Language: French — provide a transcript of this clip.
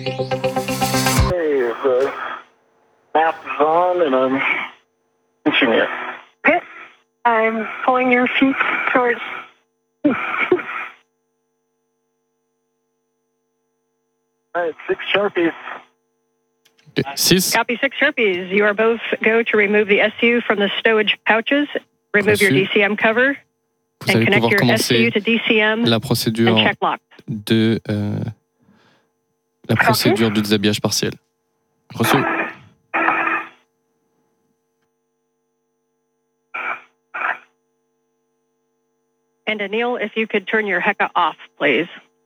Hey, the map is on and I'm pushing it. Okay. I'm pulling your feet towards. All right, 6 Sharpies. Okay. 6. Copy 6 Sharpies. You are both go to remove the SU from the stowage pouches, remove your Reçu. DCM cover, Vous and allez connect pouvoir your commencer SU to DCM la and procédure check lock. de la procédure du déshabillage partiel. Reçu. And Anil, if you could turn your HECA off, please.